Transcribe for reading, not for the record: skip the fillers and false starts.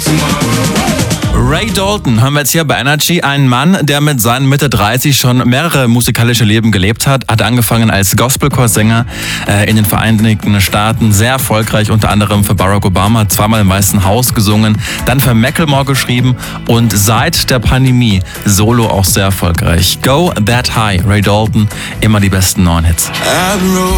Ray Dalton hören wir jetzt hier bei Energy. Ein Mann, der mit seinen Mitte 30 schon mehrere musikalische Leben gelebt hat. Hat angefangen als Gospelchorsänger in den Vereinigten Staaten. Sehr erfolgreich, unter anderem für Barack Obama. Zweimal im Weißen Haus gesungen. Dann für Macklemore geschrieben. Und seit der Pandemie solo auch sehr erfolgreich. Go That High, Ray Dalton. Immer die besten neuen Hits. Admiral,